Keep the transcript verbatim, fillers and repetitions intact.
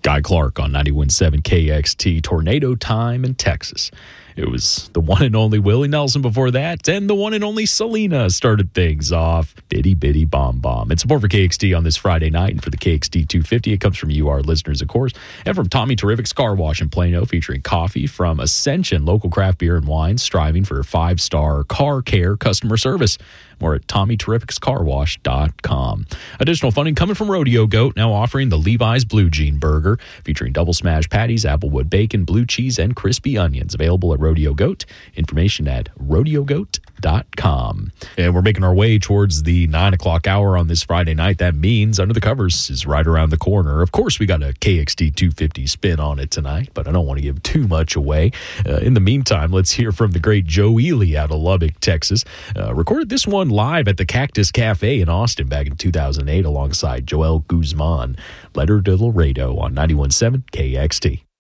Guy Clark on ninety-one point seven K X T. Tornado time in Texas. It was the one and only Willie Nelson before that, and the one and only Selena started things off. Bitty Bitty Bomb Bomb. It's support for K X T on this Friday night, and for the K X T two fifty, it comes from you, our listeners, of course, and from Tommy Terrific's Car Wash in Plano, featuring coffee from Ascension, local craft beer and wine, striving for five-star car care customer service. More at Tommy Terrific's Car Wash dot com. Additional funding coming from Rodeo Goat, now offering the Levi's Blue Jean Burger, featuring double smash patties, applewood bacon, blue cheese, and crispy onions. Available at Rodeo Goat. Information at rodeo goat dot com. And we're making our way towards the nine o'clock hour on this Friday night. That means Under the Covers is right around the corner. Of course, we got a K X T two fifty spin on it tonight, but I don't want to give too much away. Uh, in the meantime, let's hear from the great Joe Ely out of Lubbock, Texas. Uh, recorded this one live at the Cactus Cafe in Austin back in two thousand eight alongside Joel Guzman. Letter de Laredo on ninety-one point seven K X T.